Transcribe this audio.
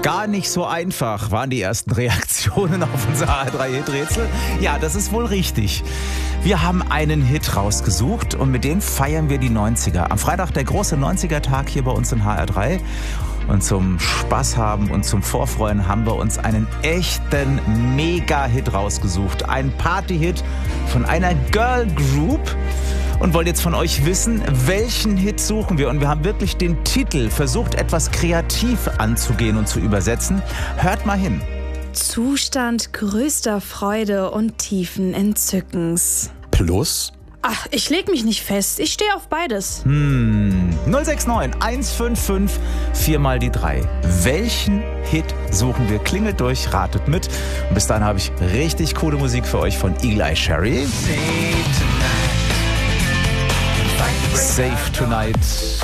Gar nicht so einfach waren die ersten Reaktionen auf unser HR3-Hit-Rätsel. Ja, das ist wohl richtig. Wir haben einen Hit rausgesucht und mit dem feiern wir die 90er. Am Freitag der große 90er-Tag hier bei uns in HR3. Und zum Spaß haben und zum Vorfreuen haben wir uns einen echten Mega-Hit rausgesucht. Ein Party-Hit von einer Girl Group. Und wollen jetzt von euch wissen, welchen Hit suchen wir? Und wir haben wirklich den Titel versucht, etwas kreativ anzugehen und zu übersetzen. Hört mal hin. Zustand größter Freude und tiefen Entzückens. Plus? Ach, ich leg mich nicht fest. Ich stehe auf beides. 069 155 4 mal die 3. Welchen Hit suchen wir? Klingelt durch, ratet mit. Und bis dahin habe ich richtig coole Musik für euch von Eagle Eye Cherry. Save Tonight.